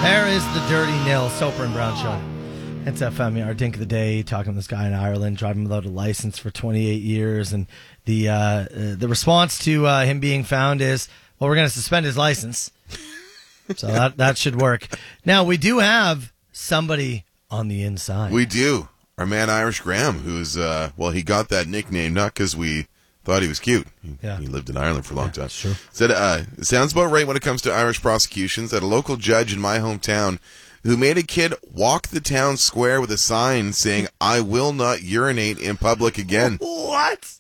There is the Dirty Nil, Soper and Brown Show. It's FM, our Dink of the Day, talking to this guy in Ireland, driving without a license for 28 years. And the response to him being found is, well, we're going to suspend his license. So that should work. Now, we do have somebody on the inside. We do. Our man Irish Graham, who's, he got that nickname not because we thought he was cute. He lived in Ireland for a long time. Sure. Said, it sounds about right when it comes to Irish prosecutions, that a local judge in my hometown who made a kid walk the town square with a sign saying, "I will not urinate in public again." What?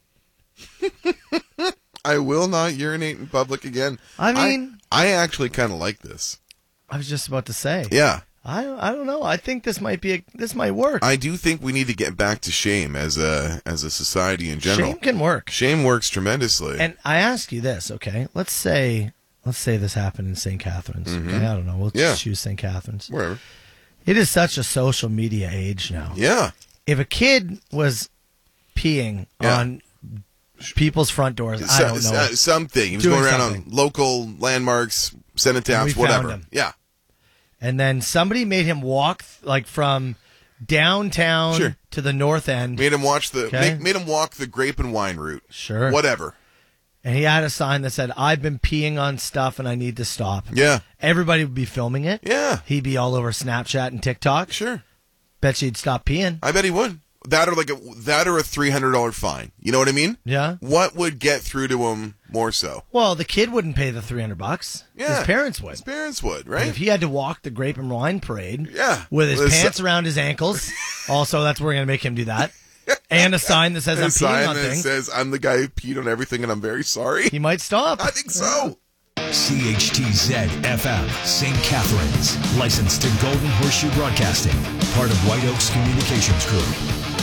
I will not urinate in public again. I mean, I actually kind of like this. I was just about to say. Yeah. I don't know. I think this might work. I do think we need to get back to shame as a society in general. Shame can work. Shame works tremendously. And I ask you this, okay? Let's say this happened in St. Catharines. Mm-hmm. Okay? I don't know. We'll just choose St. Catharines. Wherever. It is such a social media age now. Yeah. If a kid was peeing on people's front doors, I don't know. Something. He was going around on local landmarks, cenotaphs, whatever. Found him. Yeah. And then somebody made him walk from downtown to the north end. Made him walk the grape and wine route. Sure. Whatever. And he had a sign that said, "I've been peeing on stuff and I need to stop." Yeah. Everybody would be filming it. Yeah. He'd be all over Snapchat and TikTok. Sure. Bet you'd stop peeing. I bet he would. That or a $300 fine. You know what I mean? Yeah. What would get through to him more so? Well, the kid wouldn't pay the $300. Yeah. His parents would. His parents would, right? But if he had to walk the grape and wine parade with his pants around his ankles, also that's where we're going to make him do that, and a sign that says, "I'm peeing on things." Says, "I'm the guy who peed on everything and I'm very sorry." He might stop. I think so. CHTZ FM, St. Catharines. Licensed to Golden Horseshoe Broadcasting. Part of White Oaks Communications Group.